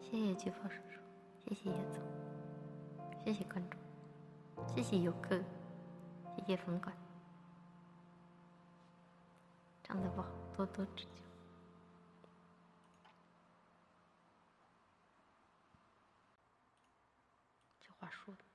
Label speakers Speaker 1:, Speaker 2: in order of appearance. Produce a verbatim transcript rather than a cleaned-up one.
Speaker 1: 谢谢菊花叔叔，谢谢叶总，谢谢关注，谢谢游客，谢谢粉管，唱得不好多多指教。这话说的。